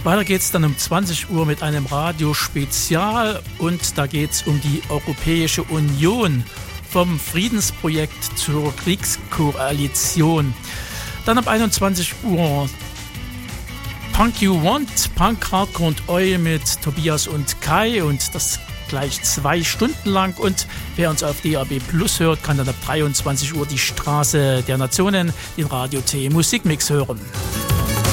Weiter geht es dann um 20 Uhr mit einem Radiospezial und da geht es um die Europäische Union, vom Friedensprojekt zur Kriegskoalition. Dann ab 21 Uhr Punk You Want, Punk, Hardcore und Oi mit Tobias und Kai und das gleich 2 Stunden lang. Und wer uns auf DAB Plus hört, kann dann ab 23 Uhr die Straße der Nationen, den Radio T Musikmix hören.